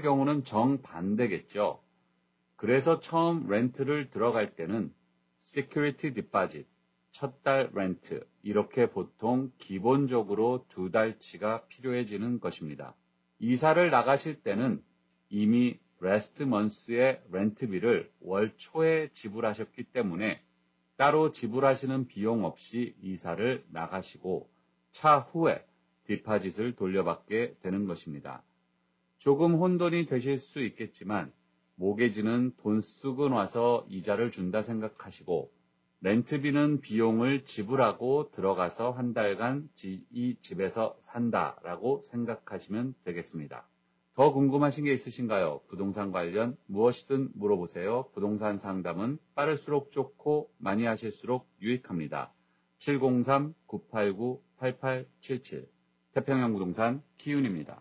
경우는 정반대겠죠. 그래서 처음 렌트를 들어갈 때는 Security Deposit, 첫 달 렌트, 이렇게 보통 기본적으로 2달치가 필요해지는 것입니다. 이사를 나가실 때는 이미 Last month의 렌트비를 월 초에 지불하셨기 때문에 따로 지불하시는 비용 없이 이사를 나가시고 차후에 디파짓을 돌려받게 되는 것입니다. 조금 혼돈이 되실 수 있겠지만 모게지는 돈 쓰고 나서 이자를 준다 생각하시고 렌트비는 비용을 지불하고 들어가서 한 달간 이 집에서 산다라고 생각하시면 되겠습니다. 더 궁금하신 게 있으신가요? 부동산 관련 무엇이든 물어보세요. 부동산 상담은 빠를수록 좋고 많이 하실수록 유익합니다. 703-989-8877 태평양 부동산 키윤입니다.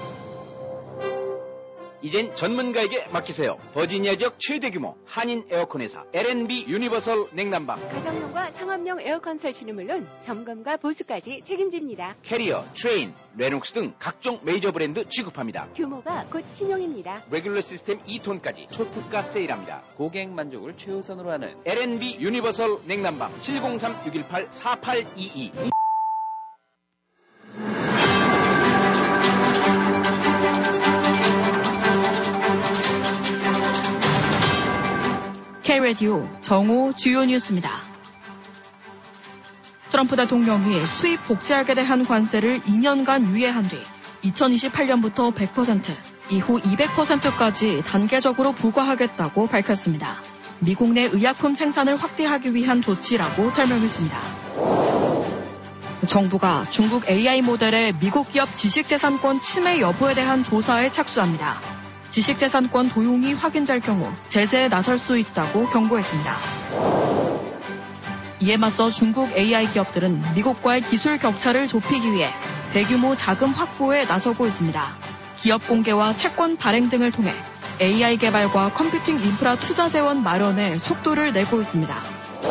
이젠 전문가에게 맡기세요. 버지니아 지역 최대 규모 한인 에어컨 회사 L&B 유니버설 냉난방. 가정용과 상업용 에어컨 설치는 물론 점검과 보수까지 책임집니다. 캐리어, 트레인, 레녹스 등 각종 메이저 브랜드 취급합니다. 규모가 곧 신용입니다. 레귤러 시스템 2톤까지 초특가 세일합니다. 고객 만족을 최우선으로 하는 L&B 유니버설 냉난방 703-618-4822. K-라디오 정오 주요 뉴스입니다. 트럼프 대통령이 수입 복제학에 대한 관세를 2년간 유예한 뒤 2028년부터 100%, 이후 200%까지 단계적으로 부과하겠다고 밝혔습니다. 미국 내 의약품 생산을 확대하기 위한 조치라고 설명했습니다. 정부가 중국 AI 모델의 미국 기업 지식재산권 침해 여부에 대한 조사에 착수합니다. 지식재산권 도용이 확인될 경우 제재에 나설 수 있다고 경고했습니다. 이에 맞서 중국 AI 기업들은 미국과의 기술 격차를 좁히기 위해 대규모 자금 확보에 나서고 있습니다. 기업 공개와 채권 발행 등을 통해 AI 개발과 컴퓨팅 인프라 투자 재원 마련에 속도를 내고 있습니다.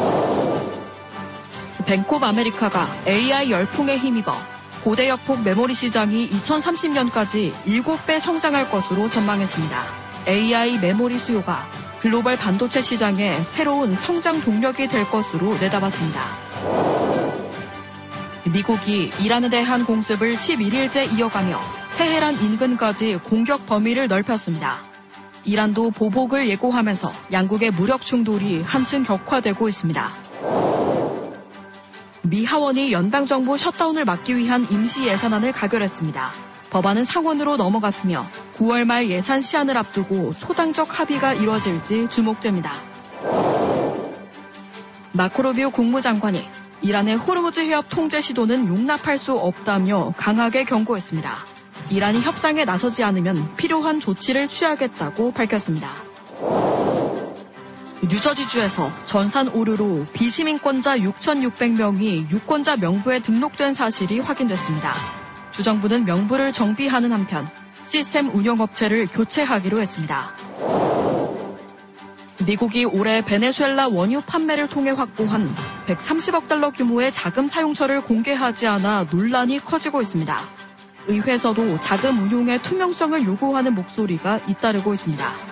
뱅크 오브 아메리카가 AI 열풍에 힘입어 고대역폭 메모리 시장이 2030년까지 7배 성장할 것으로 전망했습니다. AI 메모리 수요가 글로벌 반도체 시장의 새로운 성장 동력이 될 것으로 내다봤습니다. 미국이 이란에 대한 공습을 11일째 이어가며 테헤란 인근까지 공격 범위를 넓혔습니다. 이란도 보복을 예고하면서 양국의 무력 충돌이 한층 격화되고 있습니다. 미 하원이 연방정부 셧다운을 막기 위한 임시 예산안을 가결했습니다. 법안은 상원으로 넘어갔으며 9월 말 예산 시한을 앞두고 초당적 합의가 이뤄질지 주목됩니다. 마코 루비오 국무장관이 이란의 호르무즈 해협 통제 시도는 용납할 수 없다며 강하게 경고했습니다. 이란이 협상에 나서지 않으면 필요한 조치를 취하겠다고 밝혔습니다. 뉴저지주에서 전산 오류로 비시민권자 6,600명이 유권자 명부에 등록된 사실이 확인됐습니다. 주정부는 명부를 정비하는 한편 시스템 운영업체를 교체하기로 했습니다. 미국이 올해 베네수엘라 원유 판매를 통해 확보한 130억 달러 규모의 자금 사용처를 공개하지 않아 논란이 커지고 있습니다. 의회에서도 자금 운용의 투명성을 요구하는 목소리가 잇따르고 있습니다.